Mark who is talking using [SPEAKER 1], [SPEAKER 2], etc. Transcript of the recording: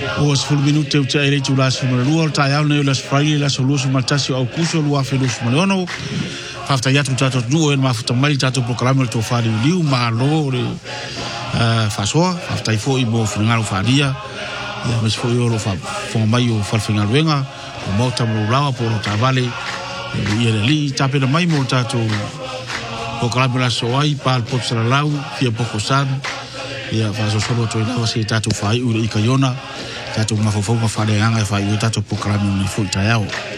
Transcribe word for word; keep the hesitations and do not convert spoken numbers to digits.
[SPEAKER 1] O sfulu minute u te ele tu la simule lua o tai au ne la Friday la solusu matasi au kuso lua felus maleono. Fafta yatu tato duo en mafuta mali tato proklama to fari liu ma lo le fasoa fafta ifo i bo finalo faria. Ya mes foi oro fa fo mai o fal final wenga o mota mo lawa por ta vale ia le li tape na mai mo tato proklama la soai pal pot sala lau fia poco san. Ya faso solo to ila wasi tato fai u le ikayona tato mafofo ma fale anga fai u tato proklama ni full tayao